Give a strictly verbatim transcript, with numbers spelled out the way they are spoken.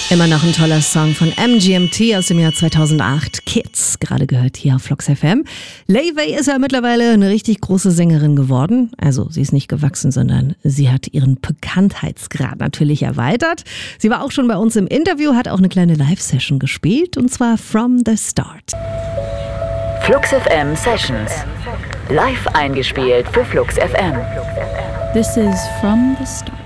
Immer noch ein toller Song von M G M T aus dem Jahr zweitausendacht. Kids, gerade gehört hier auf Flux F M. Laufey ist ja mittlerweile eine richtig große Sängerin geworden. Also sie ist nicht gewachsen, sondern sie hat ihren Bekanntheitsgrad natürlich erweitert. Sie war auch schon bei uns im Interview, hat auch eine kleine Live-Session gespielt und zwar From the Start. Flux F M Sessions. Live eingespielt für Flux F M. This is From the Start.